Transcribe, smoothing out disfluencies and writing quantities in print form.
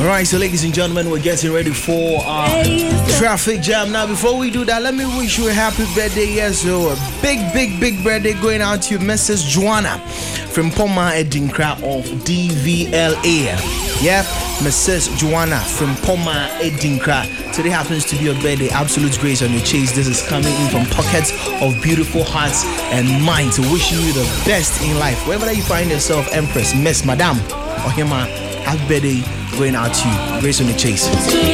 Right, so ladies and gentlemen, we're getting ready for traffic jam. Now, before we do that, let me wish you a happy birthday. Yes, so a big birthday going out to Mrs. Joanna from Poma Edinkra of DVLA. Yeah, Mrs. Joanna from Poma Edinkra. Today happens to be your birthday. Absolute grace on your chase. This is coming in from pockets of beautiful hearts and minds. Wishing you the best in life. Wherever you find yourself, Empress, Miss, Madame, or Hima, happy birthday going out to you. Grace on the chase.